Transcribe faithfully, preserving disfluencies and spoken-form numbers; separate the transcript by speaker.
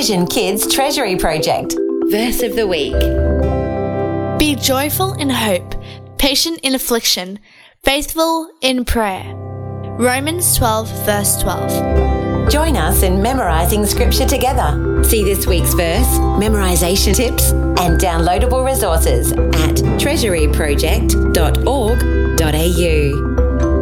Speaker 1: Vision Kids Treasury Project. Verse of the week.
Speaker 2: Be joyful in hope, patient in affliction, faithful in prayer. Romans twelve, verse twelve.
Speaker 1: Join us in memorising scripture together. See this week's verse, memorisation tips, and downloadable resources at treasury project dot org dot a u.